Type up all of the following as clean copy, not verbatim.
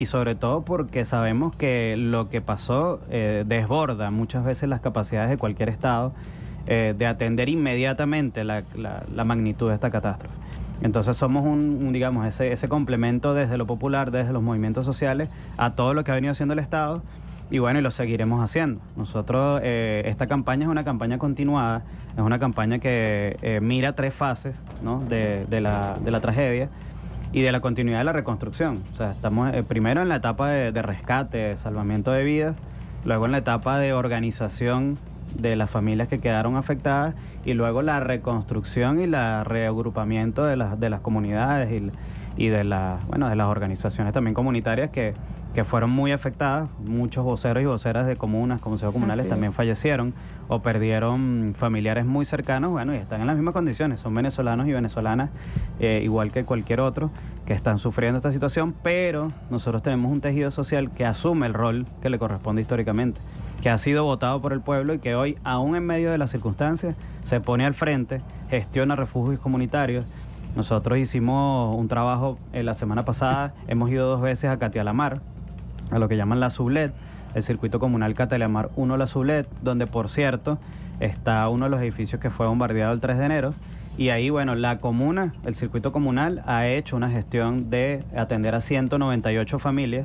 Y sobre todo porque sabemos que lo que pasó desborda muchas veces las capacidades de cualquier Estado de atender inmediatamente la magnitud de esta catástrofe. Entonces somos digamos, ese complemento desde lo popular, desde los movimientos sociales, a todo lo que ha venido haciendo el Estado, y bueno, y lo seguiremos haciendo. Nosotros, esta campaña es una campaña continuada, es una campaña que mira 3 fases, ¿no?, de la tragedia y de la continuidad de la reconstrucción. O sea, estamos primero en la etapa de rescate, de salvamiento de vidas, luego en la etapa de organización de las familias que quedaron afectadas, y luego la reconstrucción y la reagrupamiento de las comunidades y de las organizaciones también comunitarias que fueron muy afectadas. Muchos voceros y voceras de comunas, consejos comunales también fallecieron o perdieron familiares muy cercanos, bueno, y están en las mismas condiciones, son venezolanos y venezolanas, igual que cualquier otro, que están sufriendo esta situación, pero nosotros tenemos un tejido social que asume el rol que le corresponde históricamente, que ha sido votado por el pueblo y que hoy, aún en medio de las circunstancias, se pone al frente, gestiona refugios comunitarios. Nosotros hicimos un trabajo la semana pasada, hemos ido 2 veces a Catialamar, a lo que llaman la Sublet, el circuito comunal Catialamar 1 La Sublet, donde por cierto está uno de los edificios que fue bombardeado el 3 de enero, y ahí, bueno, la comuna, el circuito comunal ha hecho una gestión de atender a 198 familias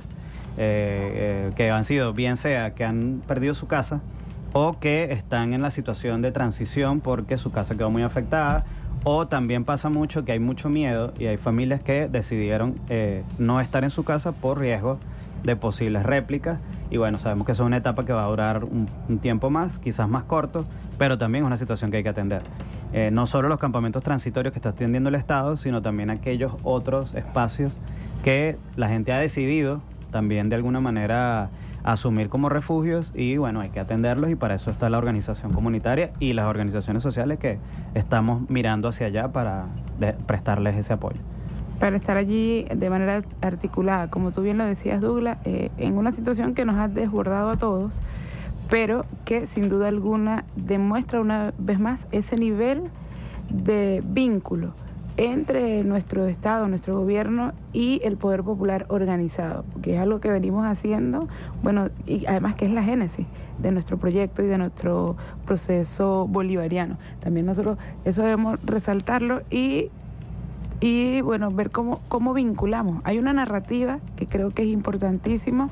que han sido, bien sea que han perdido su casa o que están en la situación de transición porque su casa quedó muy afectada, o también pasa mucho que hay mucho miedo y hay familias que decidieron no estar en su casa por riesgo de posibles réplicas, y bueno, sabemos que eso es una etapa que va a durar un tiempo más, quizás más corto, pero también es una situación que hay que atender. No solo los campamentos transitorios que está atendiendo el Estado, sino también aquellos otros espacios que la gente ha decidido también de alguna manera asumir como refugios, y bueno, hay que atenderlos, y para eso está la organización comunitaria y las organizaciones sociales que estamos mirando hacia allá para prestarles ese apoyo. Para estar allí de manera articulada, como tú bien lo decías, Douglas, en una situación que nos ha desbordado a todos, pero que sin duda alguna demuestra una vez más ese nivel de vínculo entre nuestro Estado, nuestro gobierno y el poder popular organizado, porque es algo que venimos haciendo, bueno, y además que es la génesis de nuestro proyecto y de nuestro proceso bolivariano. También nosotros eso debemos resaltarlo y bueno, ver cómo vinculamos. Hay una narrativa que creo que es importantísimo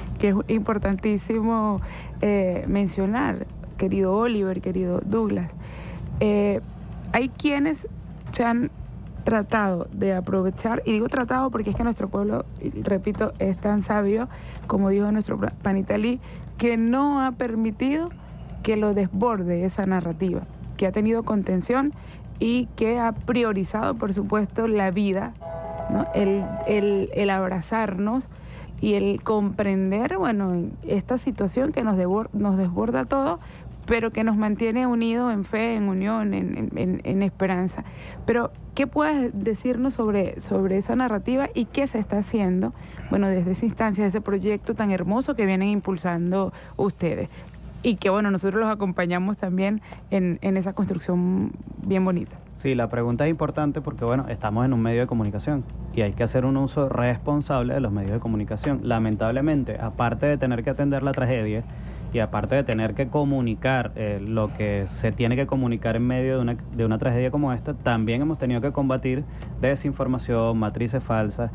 mencionar, querido Oliver, querido Douglas. Hay quienes se han tratado de aprovechar, y digo tratado porque es que nuestro pueblo, repito, es tan sabio, como dijo nuestro Panitali, que no ha permitido que lo desborde esa narrativa, que ha tenido contención y que ha priorizado, por supuesto, la vida, ¿no? El abrazarnos y el comprender, bueno, esta situación que nos desborda todo, pero que nos mantiene unidos en fe, en unión, en esperanza. Pero, ¿qué puedes decirnos sobre esa narrativa y qué se está haciendo, bueno, desde esa instancia, de ese proyecto tan hermoso que vienen impulsando ustedes? Y que, bueno, nosotros los acompañamos también en esa construcción bien bonita. Sí, la pregunta es importante porque, bueno, estamos en un medio de comunicación y hay que hacer un uso responsable de los medios de comunicación. Lamentablemente, aparte de tener que atender la tragedia y aparte de tener que comunicar lo que se tiene que comunicar en medio de una tragedia como esta, también hemos tenido que combatir desinformación, matrices falsas,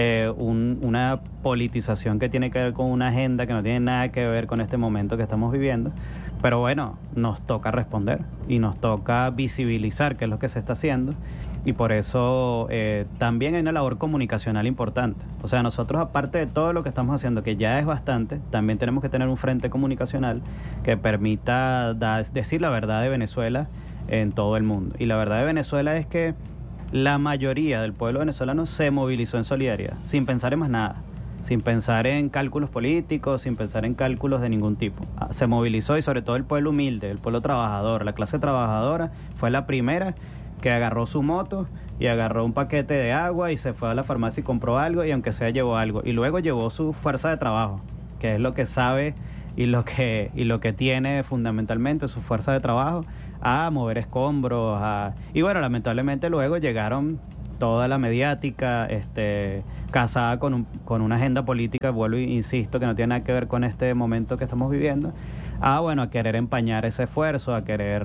una politización que tiene que ver con una agenda que no tiene nada que ver con este momento que estamos viviendo. Pero bueno, nos toca responder y nos toca visibilizar qué es lo que se está haciendo, y por eso también hay una labor comunicacional importante. O sea, nosotros, aparte de todo lo que estamos haciendo, que ya es bastante, también tenemos que tener un frente comunicacional que permita decir la verdad de Venezuela en todo el mundo. Y la verdad de Venezuela es que la mayoría del pueblo venezolano se movilizó en solidaridad, sin pensar en más nada, sin pensar en cálculos políticos, sin pensar en cálculos de ningún tipo. Se movilizó, y sobre todo el pueblo humilde, el pueblo trabajador, la clase trabajadora fue la primera que agarró su moto y agarró un paquete de agua y se fue a la farmacia y compró algo, y aunque sea llevó algo, y luego llevó su fuerza de trabajo, que es lo que sabe y lo que tiene fundamentalmente, su fuerza de trabajo, a mover escombros, y bueno, lamentablemente luego llegaron toda la mediática, casada con una agenda política, vuelvo e insisto, que no tiene nada que ver con este momento que estamos viviendo, a querer empañar ese esfuerzo, a querer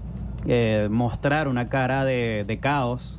mostrar una cara de caos,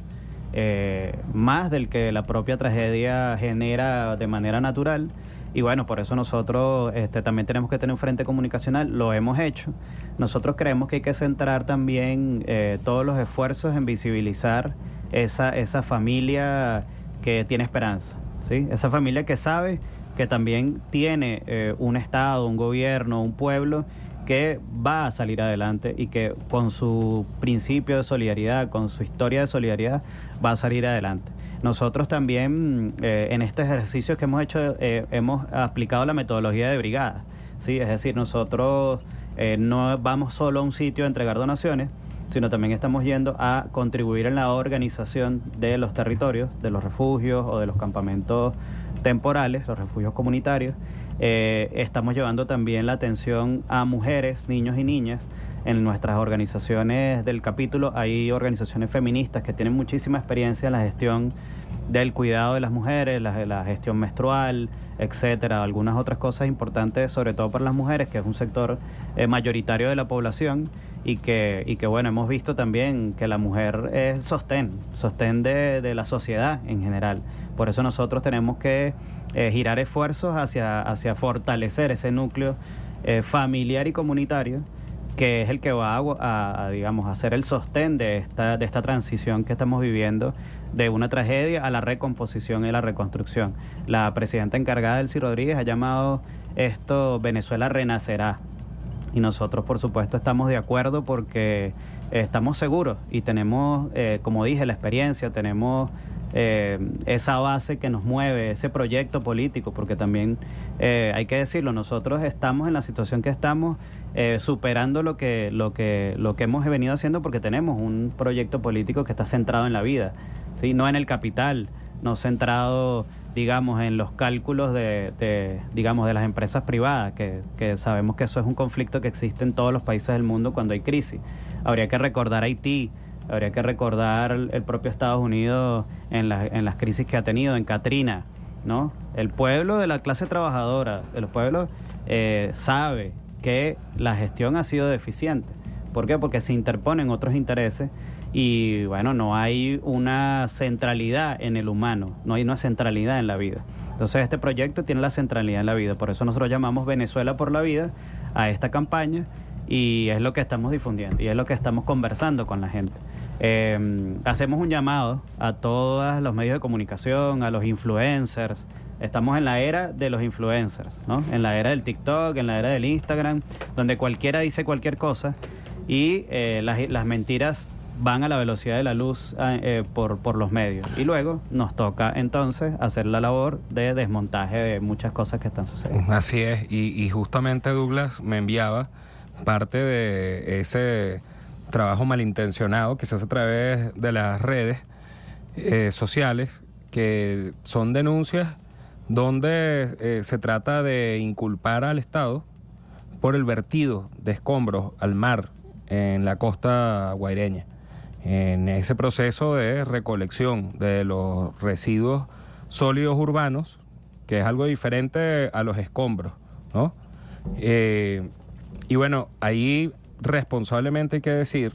más del que la propia tragedia genera de manera natural. Y bueno, por eso nosotros también tenemos que tener un frente comunicacional, lo hemos hecho. Nosotros creemos que hay que centrar también todos los esfuerzos en visibilizar esa familia que tiene esperanza, ¿sí? Esa familia que sabe que también tiene un Estado, un gobierno, un pueblo que va a salir adelante y que con su principio de solidaridad, con su historia de solidaridad, va a salir adelante. Nosotros también en estos ejercicios que hemos hecho hemos aplicado la metodología de brigada, ¿sí? Es decir, nosotros no vamos solo a un sitio a entregar donaciones, sino también estamos yendo a contribuir en la organización de los territorios, de los refugios o de los campamentos temporales, los refugios comunitarios. Estamos llevando también la atención a mujeres, niños y niñas. En nuestras organizaciones del capítulo hay organizaciones feministas que tienen muchísima experiencia en la gestión del cuidado de las mujeres, la gestión menstrual, etcétera, algunas otras cosas importantes, sobre todo para las mujeres, que es un sector mayoritario de la población y que bueno, hemos visto también que la mujer es sostén de la sociedad en general. Por eso nosotros tenemos que girar esfuerzos hacia fortalecer ese núcleo familiar y comunitario, que es el que va a digamos, a ser el sostén de esta transición que estamos viviendo de una tragedia a la recomposición y la reconstrucción. La presidenta encargada, Delcy Rodríguez, ha llamado esto Venezuela renacerá. Y nosotros, por supuesto, estamos de acuerdo porque estamos seguros y tenemos, como dije, la experiencia, tenemos esa base que nos mueve, ese proyecto político, porque también hay que decirlo, nosotros estamos en la situación que estamos superando lo que hemos venido haciendo, porque tenemos un proyecto político que está centrado en la vida, ¿sí? No en el capital, no centrado, digamos, en los cálculos de las empresas privadas, que sabemos que eso es un conflicto que existe en todos los países del mundo cuando hay crisis. Habría que recordar Haití, habría que recordar el propio Estados Unidos en las crisis que ha tenido, en Katrina, ¿no? El pueblo de la clase trabajadora, el pueblo sabe que la gestión ha sido deficiente. ¿Por qué? Porque se interponen otros intereses y, bueno, no hay una centralidad en el humano, no hay una centralidad en la vida. Entonces este proyecto tiene la centralidad en la vida, por eso nosotros llamamos Venezuela por la Vida a esta campaña y es lo que estamos difundiendo y es lo que estamos conversando con la gente. Hacemos un llamado a todos los medios de comunicación, a los influencers. Estamos en la era de los influencers, ¿no? En la era del TikTok, en la era del Instagram, donde cualquiera dice cualquier cosa y las mentiras van a la velocidad de la luz por los medios. Y luego nos toca entonces hacer la labor de desmontaje de muchas cosas que están sucediendo. Así es, y justamente Douglas me enviaba parte de ese trabajo malintencionado que se hace a través de las redes sociales, que son denuncias donde se trata de inculpar al Estado por el vertido de escombros al mar en la costa guaireña, en ese proceso de recolección de los residuos sólidos urbanos, que es algo diferente a los escombros, ¿no? Y bueno, ahí responsablemente hay que decir,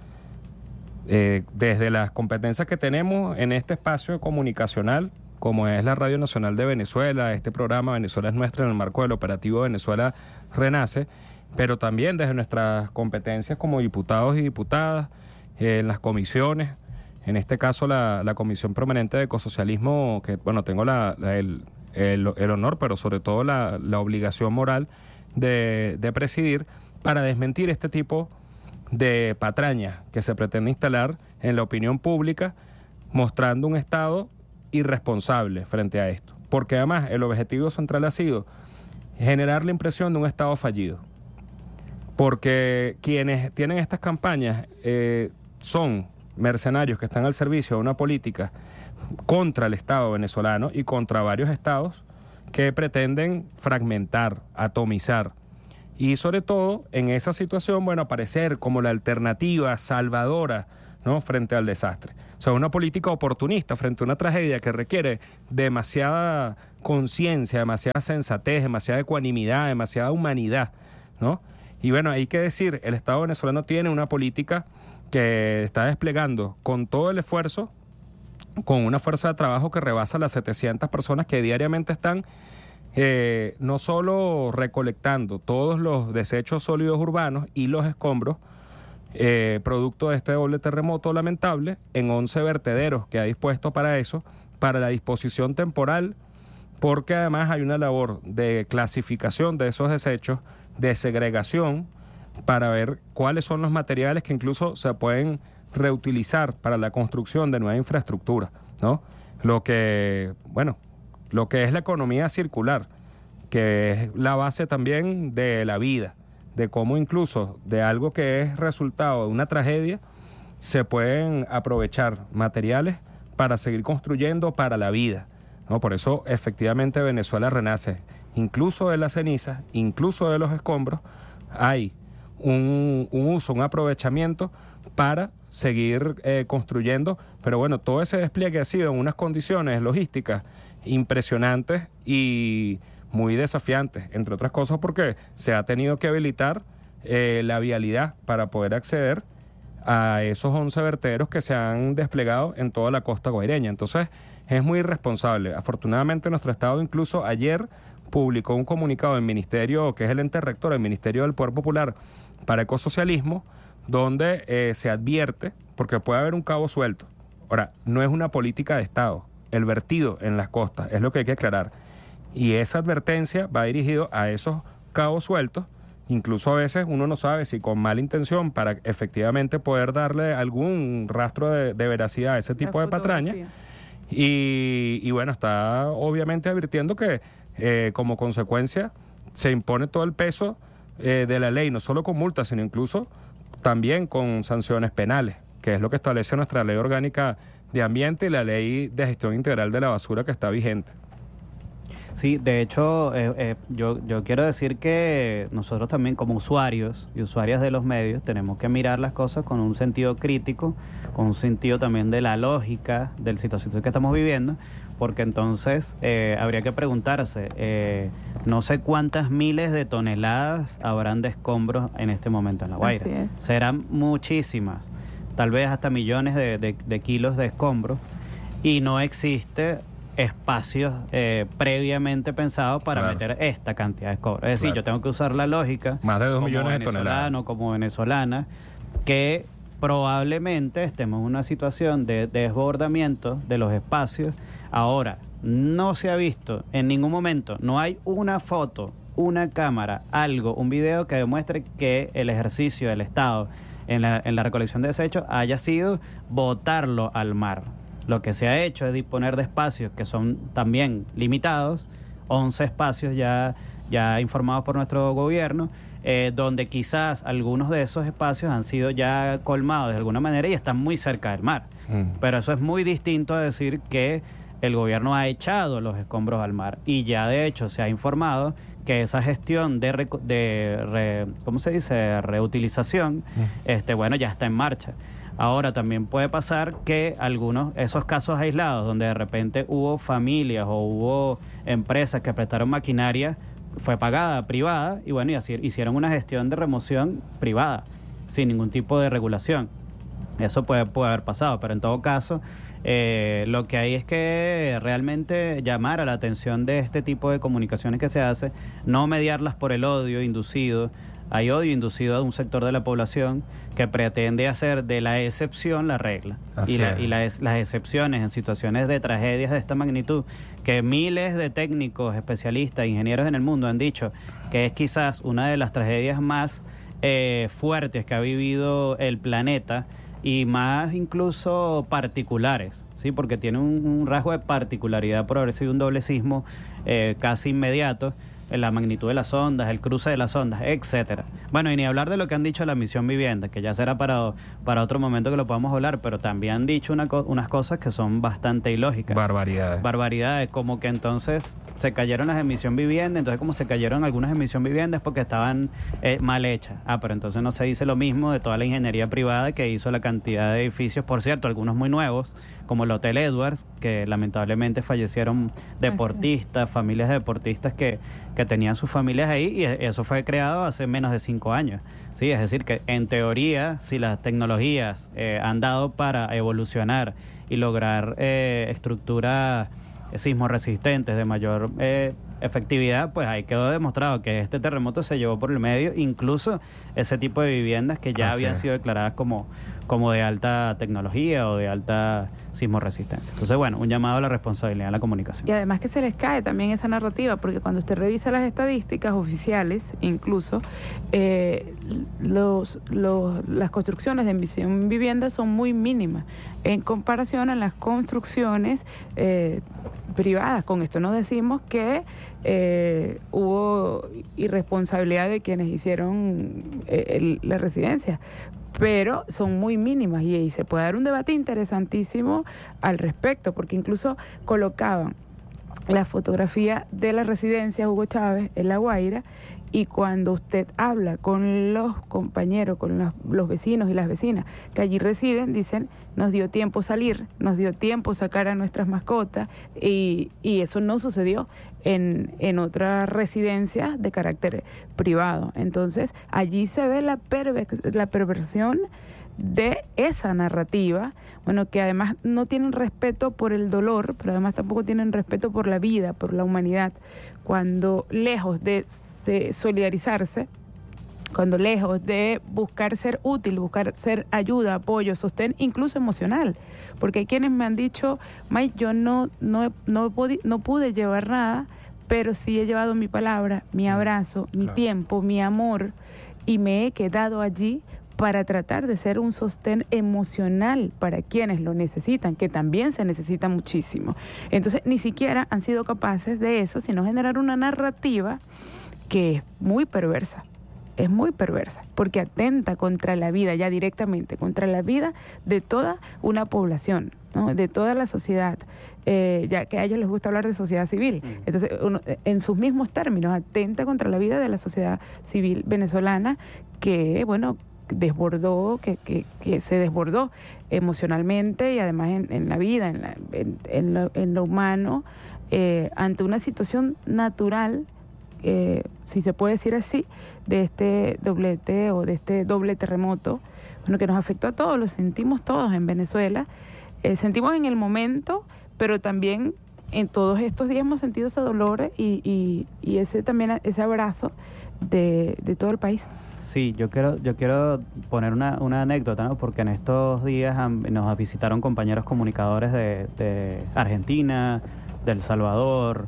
desde las competencias que tenemos en este espacio comunicacional, como es la Radio Nacional de Venezuela, este programa Venezuela es Nuestra en el marco del operativo Venezuela Renace, pero también desde nuestras competencias como diputados y diputadas, en las comisiones, en este caso la Comisión Permanente de Ecosocialismo, que bueno, tengo el honor, pero sobre todo la obligación moral de presidir, para desmentir este tipo de patrañas que se pretende instalar en la opinión pública, mostrando un Estado irresponsable frente a esto. Porque además el objetivo central ha sido generar la impresión de un Estado fallido. Porque quienes tienen estas campañas son mercenarios que están al servicio de una política contra el Estado venezolano y contra varios estados que pretenden fragmentar, atomizar. Y sobre todo, en esa situación, bueno, aparecer como la alternativa salvadora ¿no?, frente al desastre. O sea, una política oportunista frente a una tragedia que requiere demasiada conciencia, demasiada sensatez, demasiada ecuanimidad, demasiada humanidad, ¿no? Y bueno, hay que decir, el Estado venezolano tiene una política que está desplegando con todo el esfuerzo, con una fuerza de trabajo que rebasa las 700 personas que diariamente están no solo recolectando todos los desechos sólidos urbanos y los escombros, producto de este doble terremoto lamentable, en 11 vertederos que ha dispuesto para eso, para la disposición temporal, porque además hay una labor de clasificación de esos desechos, de segregación, para ver cuáles son los materiales que incluso se pueden reutilizar para la construcción de nueva infraestructura, ¿no? Lo que es la economía circular, que es la base también de la vida, de cómo incluso de algo que es resultado de una tragedia se pueden aprovechar materiales para seguir construyendo para la vida, ¿no? Por eso efectivamente Venezuela renace, incluso de las cenizas, incluso de los escombros, hay un uso, un aprovechamiento para seguir construyendo, pero bueno, todo ese despliegue ha sido en unas condiciones logísticas impresionantes y muy desafiantes, entre otras cosas porque se ha tenido que habilitar la vialidad para poder acceder a esos 11 vertederos que se han desplegado en toda la costa guaireña. Entonces es muy irresponsable. Afortunadamente nuestro Estado incluso ayer publicó un comunicado del Ministerio, que es el ente rector, el Ministerio del Poder Popular para Ecosocialismo, donde se advierte, porque puede haber un cabo suelto. Ahora, no es una política de Estado, el vertido en las costas, es lo que hay que aclarar. Y esa advertencia va dirigido a esos cabos sueltos, incluso a veces uno no sabe si con mala intención para efectivamente poder darle algún rastro de veracidad a ese tipo de patraña. Y bueno, está obviamente advirtiendo que como consecuencia se impone todo el peso de la ley, no solo con multas, sino incluso también con sanciones penales, que es lo que establece nuestra ley orgánica de ambiente y la ley de gestión integral de la basura que está vigente. Sí, de hecho, yo quiero decir que nosotros también como usuarios y usuarias de los medios tenemos que mirar las cosas con un sentido crítico, con un sentido también de la lógica de la situación que estamos viviendo, porque entonces habría que preguntarse, no sé cuántas miles de toneladas habrán de escombros en este momento en La Guaira. Serán muchísimas, tal vez hasta millones de kilos de escombros, y no existe espacios previamente pensados para meter esta cantidad de escombros. Es decir, yo tengo que usar la lógica más de 2 millones de toneladas como venezolana, que probablemente estemos en una situación de desbordamiento de los espacios. Ahora, no se ha visto en ningún momento, no hay una foto, una cámara, algo, un video que demuestre que el ejercicio del Estado en la recolección de desechos haya sido botarlo al mar. Lo que se ha hecho es disponer de espacios que son también limitados, 11 espacios ya informados por nuestro gobierno, donde quizás algunos de esos espacios han sido ya colmados de alguna manera y están muy cerca del mar. Pero eso es muy distinto a decir que el gobierno ha echado los escombros al mar, y ya de hecho se ha informado que esa gestión ¿cómo se dice? Reutilización, ya está en marcha. Ahora también puede pasar que esos casos aislados donde de repente hubo familias o hubo empresas que prestaron maquinaria, fue pagada, privada, y bueno, y así hicieron una gestión de remoción privada, sin ningún tipo de regulación. Eso puede haber pasado, pero en todo caso, lo que hay es que realmente llamar a la atención de este tipo de comunicaciones que se hace, no mediarlas por el odio inducido. Hay odio inducido a un sector de la población que pretende hacer de la excepción la regla. Las excepciones en situaciones de tragedias de esta magnitud, que miles de técnicos, especialistas, ingenieros en el mundo han dicho que es quizás una de las tragedias más fuertes que ha vivido el planeta, y más incluso particulares, ¿sí? Porque tiene un rasgo de particularidad por haber sido un doble sismo casi inmediato. la magnitud de las ondas, el cruce de las ondas, etcétera. Bueno, y ni hablar de lo que han dicho de la misión vivienda, que ya será para otro momento que lo podamos hablar, pero también han dicho unas cosas que son bastante ilógicas. Barbaridades, como que entonces se cayeron las de misión vivienda, entonces como se cayeron algunas de misión vivienda es porque estaban mal hechas. Pero entonces no se dice lo mismo de toda la ingeniería privada que hizo la cantidad de edificios, por cierto, algunos muy nuevos, como el Hotel Edwards, que lamentablemente fallecieron deportistas, familias de deportistas que tenían sus familias ahí, y eso fue creado hace menos de 5 años. Sí, es decir, que en teoría, si las tecnologías han dado para evolucionar y lograr estructuras sismoresistentes de mayor efectividad, pues ahí quedó demostrado que este terremoto se llevó por el medio, incluso ese tipo de viviendas que ya habían sido declaradas como de alta tecnología o de alta sismoresistencia. Entonces, bueno, un llamado a la responsabilidad de la comunicación. Y además que se les cae también esa narrativa, porque cuando usted revisa las estadísticas oficiales, incluso, las construcciones de misión vivienda son muy mínimas en comparación a las construcciones privadas. Con esto no decimos que hubo irresponsabilidad de quienes hicieron la residencia, pero son muy mínimas y se puede dar un debate interesantísimo al respecto, porque incluso colocaban la fotografía de la residencia Hugo Chávez en La Guaira, y cuando usted habla con los compañeros, con los vecinos y las vecinas que allí residen, dicen, nos dio tiempo salir, nos dio tiempo sacar a nuestras mascotas, y eso no sucedió en otras residencias de carácter privado. Entonces, allí se ve la perversión de esa narrativa, bueno, que además no tienen respeto por el dolor, pero además tampoco tienen respeto por la vida, por la humanidad, cuando lejos de solidarizarse, cuando lejos de buscar ser útil, buscar ser ayuda, apoyo, sostén, incluso emocional, porque hay quienes me han dicho, May, yo no pude llevar nada, pero sí he llevado mi palabra, mi abrazo, mi tiempo, mi amor, y me he quedado allí para tratar de ser un sostén emocional para quienes lo necesitan, que también se necesita muchísimo. Entonces, ni siquiera han sido capaces de eso, sino generar una narrativa que es muy perversa, porque atenta contra la vida, ya directamente, contra la vida de toda una población, ¿no? De toda la sociedad, ya que a ellos les gusta hablar de sociedad civil. Entonces, en sus mismos términos, atenta contra la vida de la sociedad civil venezolana, que, bueno, que se desbordó emocionalmente y además en la vida, en lo humano, ante una situación natural, si se puede decir así, de este doblete o de este doble terremoto, bueno, que nos afectó a todos, lo sentimos todos en Venezuela, sentimos en el momento, pero también en todos estos días hemos sentido ese dolor y ese abrazo de todo el país. Sí, yo quiero poner una anécdota, ¿no? Porque en estos días nos visitaron compañeros comunicadores de Argentina, de El Salvador,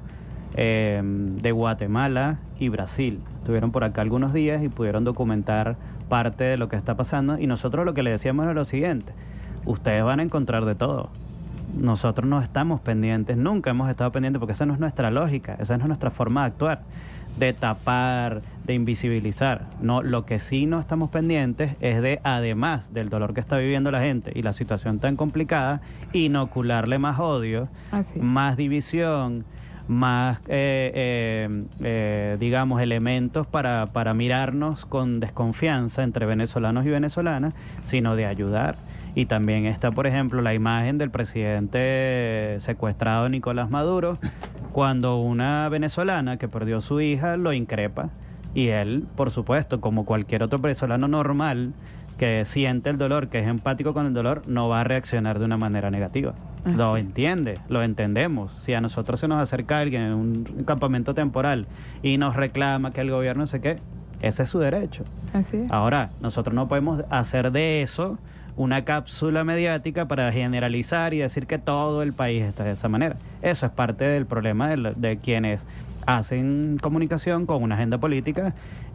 de Guatemala y Brasil. Estuvieron por acá algunos días y pudieron documentar parte de lo que está pasando, y nosotros lo que les decíamos era lo siguiente: ustedes van a encontrar de todo. Nosotros no estamos pendientes, nunca hemos estado pendientes, porque esa no es nuestra lógica, esa no es nuestra forma de actuar, de tapar, de invisibilizar. No, lo que sí no estamos pendientes es de, además del dolor que está viviendo la gente y la situación tan complicada, inocularle más odio, más división, más, digamos, elementos para mirarnos con desconfianza entre venezolanos y venezolanas, sino de ayudar. Y también está, por ejemplo, la imagen del presidente secuestrado Nicolás Maduro, cuando una venezolana que perdió su hija lo increpa, y él, por supuesto, como cualquier otro venezolano normal que siente el dolor, que es empático con el dolor, no va a reaccionar de una manera negativa. Lo entiende, lo entendemos. Si a nosotros se nos acerca alguien en un campamento temporal y nos reclama que el gobierno no sé qué, ese es su derecho. Así es. Ahora, nosotros no podemos hacer de eso una cápsula mediática para generalizar y decir que todo el país está de esa manera. Eso es parte del problema de quienes hacen comunicación con una agenda política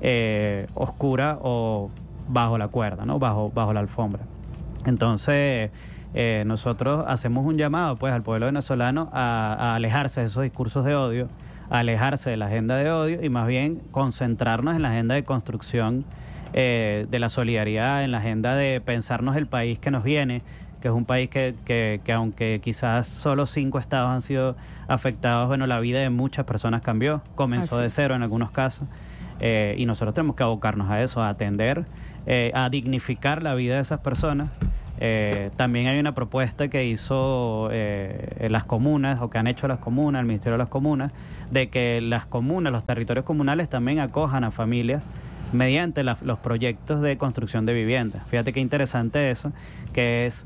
oscura o bajo la cuerda, ¿no? Bajo la alfombra. Entonces, nosotros hacemos un llamado, pues, al pueblo venezolano a alejarse de esos discursos de odio, alejarse de la agenda de odio y más bien concentrarnos en la agenda de construcción de la solidaridad, en la agenda de pensarnos el país que nos viene, que es un país que aunque quizás solo 5 estados han sido afectados, bueno, la vida de muchas personas cambió, comenzó de cero en algunos casos, y nosotros tenemos que abocarnos a eso, a atender, a dignificar la vida de esas personas. También hay una propuesta que hizo las comunas, o que han hecho las comunas, el Ministerio de las Comunas, de que las comunas, los territorios comunales también acojan a familias mediante los proyectos de construcción de viviendas. Fíjate qué interesante eso, que es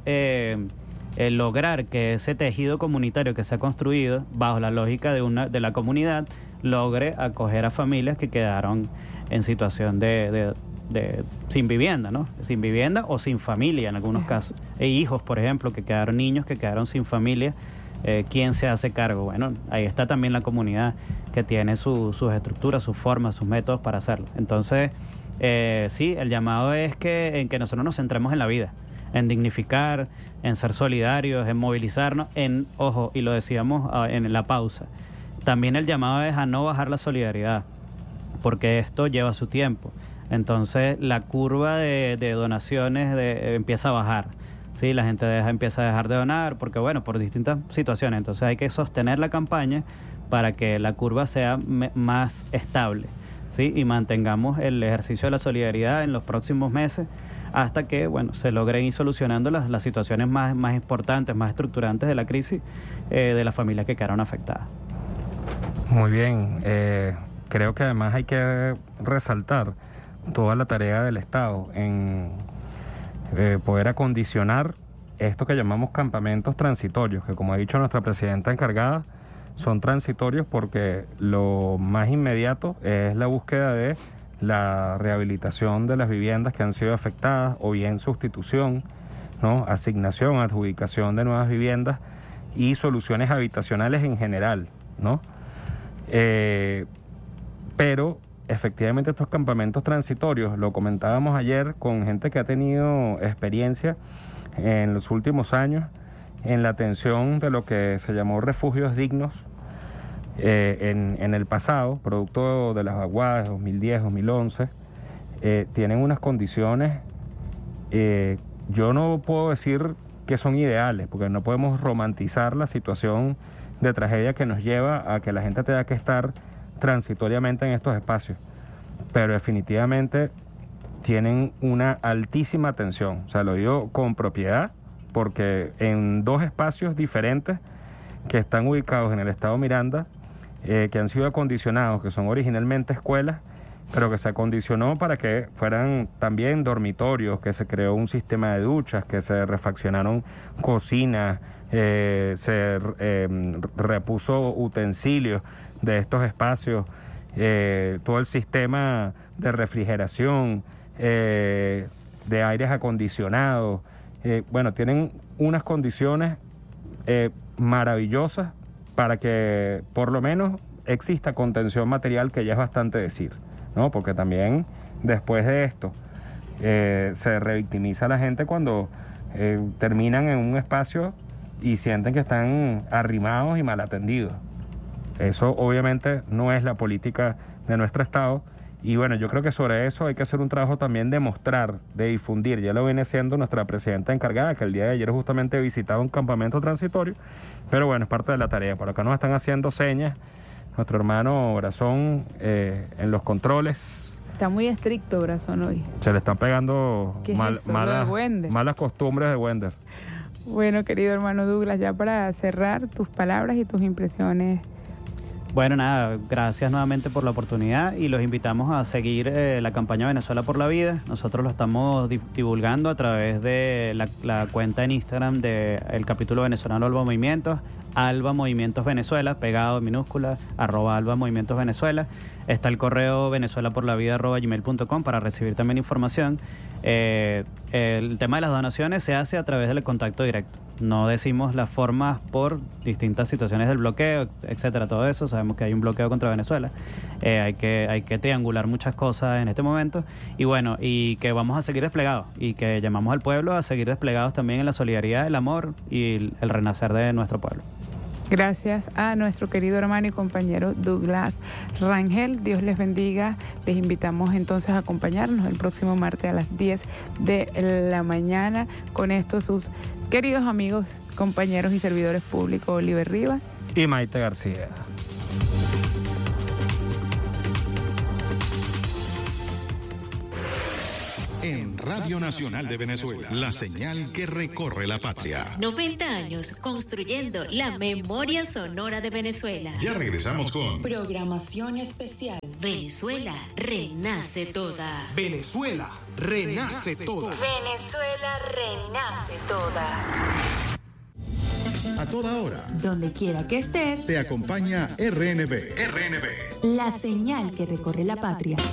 lograr que ese tejido comunitario que se ha construido bajo la lógica de la comunidad logre acoger a familias que quedaron en situación de sin vivienda, ¿no? Sin vivienda o sin familia en algunos casos. E hijos, por ejemplo, niños que quedaron sin familia. ¿Quién se hace cargo? Bueno, ahí está también la comunidad que tiene sus estructuras, sus formas, sus métodos para hacerlo. Entonces, sí, el llamado es en que nosotros nos centremos en la vida, en dignificar, en ser solidarios, en movilizarnos, ojo, y lo decíamos en la pausa, también el llamado es a no bajar la solidaridad, porque esto lleva su tiempo. Entonces, la curva de donaciones empieza a bajar. Sí, la gente empieza a dejar de donar porque, bueno, por distintas situaciones. Entonces hay que sostener la campaña para que la curva sea más estable, ¿sí? Y mantengamos el ejercicio de la solidaridad en los próximos meses hasta que, bueno, se logren ir solucionando las situaciones más importantes, más estructurantes de la crisis de las familias que quedaron afectadas. Muy bien. Creo que además hay que resaltar toda la tarea del Estado en poder acondicionar esto que llamamos campamentos transitorios, que como ha dicho nuestra presidenta encargada, son transitorios porque lo más inmediato es la búsqueda de la rehabilitación de las viviendas que han sido afectadas, o bien sustitución, ¿no? Asignación, adjudicación de nuevas viviendas y soluciones habitacionales en general, ¿no? Pero efectivamente estos campamentos transitorios, lo comentábamos ayer con gente que ha tenido experiencia en los últimos años en la atención de lo que se llamó refugios dignos en el pasado, producto de las vaguadas de 2010, 2011, tienen unas condiciones, yo no puedo decir que son ideales, porque no podemos romantizar la situación de tragedia que nos lleva a que la gente tenga que estar transitoriamente en estos espacios, pero definitivamente tienen una altísima atención. O sea, lo digo con propiedad, porque en 2 espacios diferentes que están ubicados en el estado Miranda, que han sido acondicionados, que son originalmente escuelas, pero que se acondicionó para que fueran también dormitorios, que se creó un sistema de duchas, que se refaccionaron cocinas, se repuso utensilios de estos espacios, todo el sistema de refrigeración, de aires acondicionados. Bueno, tienen unas condiciones maravillosas para que por lo menos exista contención material, que ya es bastante decir, ¿no? Porque también después de esto se revictimiza a la gente cuando terminan en un espacio y sienten que están arrimados y mal atendidos. Eso obviamente no es la política de nuestro Estado. Y bueno, yo creo que sobre eso hay que hacer un trabajo también de mostrar, de difundir. Ya lo viene haciendo nuestra presidenta encargada, que el día de ayer justamente visitaba un campamento transitorio. Pero bueno, es parte de la tarea. Por acá nos están haciendo señas. Nuestro hermano Brazón en los controles. Está muy estricto Brazón hoy. Se le están pegando malas costumbres de Wender. Bueno, querido hermano Douglas, ya para cerrar, tus palabras y tus impresiones. Bueno, nada, gracias nuevamente por la oportunidad y los invitamos a seguir la campaña Venezuela por la Vida. Nosotros lo estamos divulgando a través de la cuenta en Instagram del capítulo venezolano Alba Movimientos, Alba Movimientos Venezuela, pegado en minúscula, @Alba Movimientos Venezuela. Está el correo venezuelaporlavida@gmail.com para recibir también información. El tema de las donaciones se hace a través del contacto directo. No decimos las formas por distintas situaciones del bloqueo, etcétera, todo eso. Sabemos que hay un bloqueo contra Venezuela. Hay que triangular muchas cosas en este momento. Y bueno, y que vamos a seguir desplegados y que llamamos al pueblo a seguir desplegados también en la solidaridad, el amor y el renacer de nuestro pueblo. Gracias a nuestro querido hermano y compañero Douglas Rangel. Dios les bendiga. Les invitamos entonces a acompañarnos el próximo martes a las 10 de la mañana con estos sus queridos amigos, compañeros y servidores públicos Oliver Rivas y Maite García. En Radio Nacional de Venezuela, la señal que recorre la patria. 90 años construyendo la memoria sonora de Venezuela. Ya regresamos con Programación especial. Venezuela renace toda. Venezuela renace toda. Venezuela renace toda. A toda hora. Donde quiera que estés. Te acompaña RNB. La señal que recorre la patria.